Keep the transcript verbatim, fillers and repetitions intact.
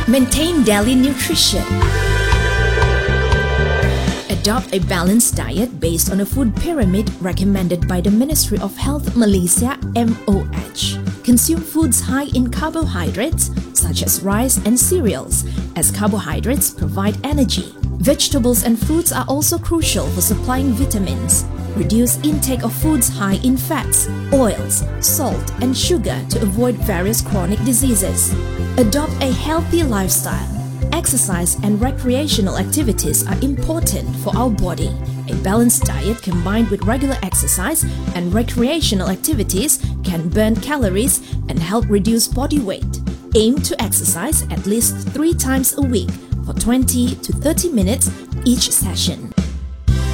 Maintain daily nutrition. Adopt a balanced diet based on a food pyramid recommended by the Ministry of Health Malaysia M O H. Consume foods high in carbohydrates such as rice and cereals, as carbohydrates provide energy. Vegetables and fruits are also crucial for supplying vitamins. Reduce intake of foods high in fats, oils, salt, and sugar to avoid various chronic diseases. Adopt a healthy lifestyle. Exercise and recreational activities are important for our body. A balanced diet combined with regular exercise and recreational activities can burn calories and help reduce body weight. Aim to exercise at least three times a week for twenty to thirty minutes each session.